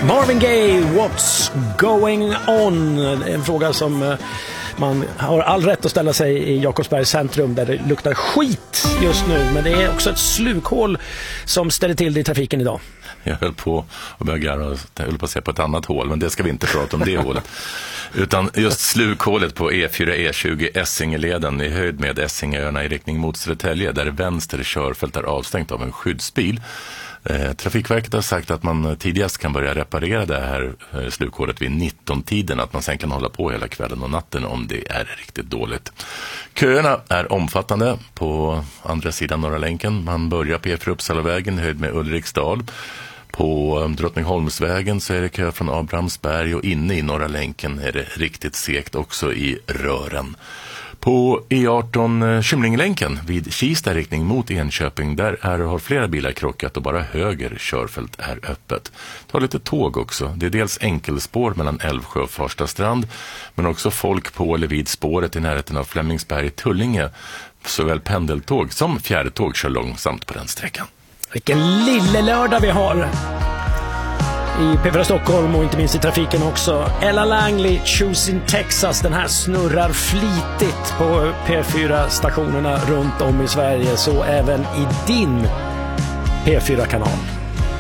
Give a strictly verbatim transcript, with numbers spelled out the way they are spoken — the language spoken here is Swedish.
Marvin Gaye, What's Going On? En fråga som man har all rätt att ställa sig i Jakobsbergs centrum där det luktar skit just nu. Men det är också ett slukhål som ställer till det i trafiken idag. Jag höll på att börja garva och höll på att se på ett annat hål, men det ska vi inte prata om det hålet. Utan just slukhålet på E fyra E tjugo Essingeleden i höjd med Essingöarna i riktning mot Södertälje, där vänster körfält är avstängt av en skyddsbil. Eh, Trafikverket har sagt att man tidigast kan börja reparera det här eh, slukhålet vid nitton-tiden, att man sen kan hålla på hela kvällen och natten om det är riktigt dåligt. Köerna är omfattande på andra sidan Norra länken. Man börjar på E fyra Uppsalavägen höjd med Ulriksdal. På Drottningholmsvägen så är det kö från Abrahamsberg och inne i Norra länken är det riktigt segt också i Rören. På E arton Kymlingelänken vid Kista riktning mot Enköping, där är, har flera bilar krockat och bara höger körfält är öppet. Ta lite tåg också. Det är dels enkelspår mellan Älvsjö och Farstastrand, men också folk på eller vid spåret i närheten av Flemingsberg i Tullinge. Såväl pendeltåg som fjärrtåg kör långsamt på den sträckan. Vilken lille lördag vi har i P fyra Stockholm och inte minst i trafiken också. Ella Langley, Choosing Texas, den här snurrar flitigt på P fyra-stationerna runt om i Sverige, så även i din P fyra-kanal.